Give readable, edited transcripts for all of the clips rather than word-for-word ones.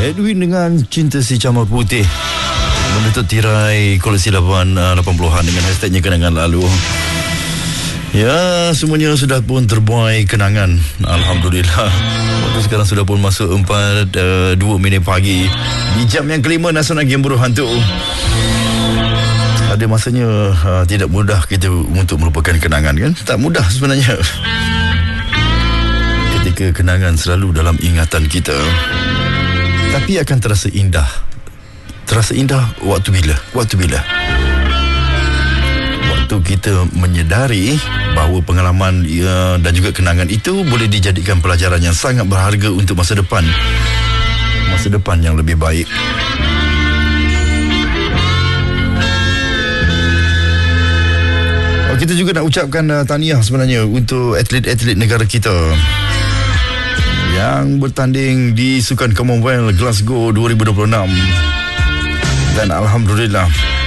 Edwin dengan Cinta Si Camar Putih menutup tirai koleksi 80-an dengan hashtagnya Kenangan Lalu. Ya, semuanya sudah pun terbuai kenangan. Alhamdulillah. Waktu sekarang sudah pun masuk 4:02 pagi. Di jam yang kelima Nasional Game Buruh Hantu. Ada masanya tidak mudah kita untuk melupakan kenangan, kan? Tak mudah sebenarnya. Ketika kenangan selalu dalam ingatan kita, tapi akan terasa indah. Terasa indah waktu bila? Waktu kita menyedari bahawa pengalaman dan juga kenangan itu boleh dijadikan pelajaran yang sangat berharga untuk masa depan. Masa depan yang lebih baik. Kita juga nak ucapkan tahniah sebenarnya untuk atlet-atlet negara kita yang bertanding di Sukan Commonwealth Glasgow 2026. Dan Alhamdulillah,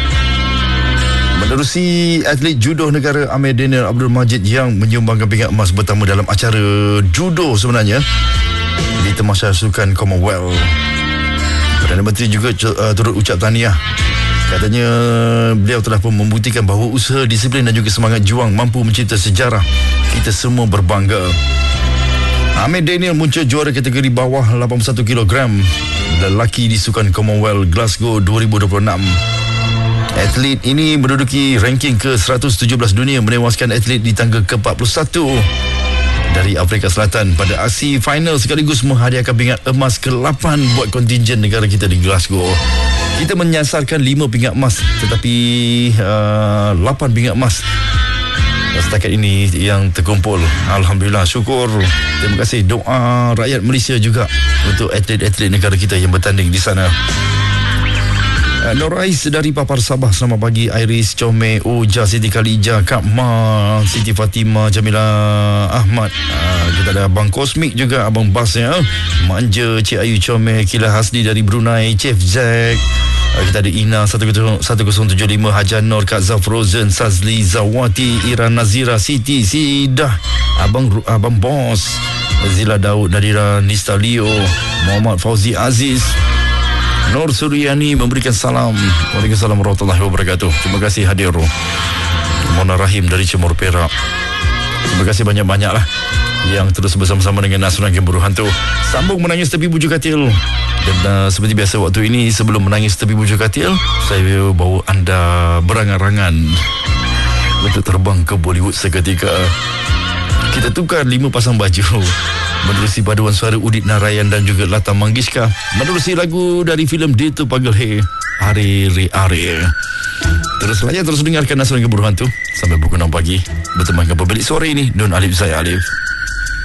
menerusi atlet judo negara Amir Daniel Abdul Majid yang menyumbangkan pingat emas pertama dalam acara judo sebenarnya di Tamasya Sukan Commonwealth. Perdana Menteri juga turut ucap tahniah. Katanya beliau telah pun membuktikan bahawa usaha, disiplin dan juga semangat juang mampu mencipta sejarah. Kita semua berbangga. Amir Daniel muncul juara kategori bawah 81 kg lelaki di Sukan Commonwealth Glasgow 2026. Atlet ini menduduki ranking ke-117 dunia, menewaskan atlet di tangga ke-41 dari Afrika Selatan pada aksi final sekaligus menghadiahkan pingat emas ke-8 buat kontingen negara kita di Glasgow. Kita menyasarkan 5 pingat emas, tetapi 8 pingat emas setakat ini yang terkumpul. Alhamdulillah, syukur. Terima kasih doa rakyat Malaysia juga untuk atlet-atlet negara kita yang bertanding di sana. Norais dari Papar Sabah, selamat pagi. Iris, Comel, Oja, Siti Khalijah, Kak Ma, Siti Fatimah, Jamila Ahmad. Kita ada Abang Kosmik juga, Abang Bas ya, Manja, Cik Ayu Comel, Kila Hasdi dari Brunei, Chef Zack. Kita ada Ina 1075, Hajar Nur, Kak Zafrozen, Sazli, Zawati, Ira Nazira, Siti, Sidah, Abang Bos, Zila Daud, Nadira, Nista Leo, Muhammad Fauzi Aziz, Nur Suryani memberikan salam. Waalaikumsalam warahmatullahi wabarakatuh. Terima kasih hadir Mona Rahim dari Cemur Perak. Terima kasih banyak-banyak lah yang terus bersama-sama dengan Nasional Game Buruh Hantu. Sambung menangis tepi bujuk katil. Dan seperti biasa waktu ini, sebelum menangis tepi bujuk katil, saya bawa anda berangan-angan untuk terbang ke Bollywood seketika. Kita tukar 5 pasang baju menerusi paduan suara Udit Narayan dan juga Lata Mangeshkar, menerusi lagu dari filem Dia Tu Pagal Hai, Are. Terus dengarkan Nasional Game Buruh Hantu sampai pukul 6 pagi. Bertemankan pemilik suara ini, Don Alif, saya Alif.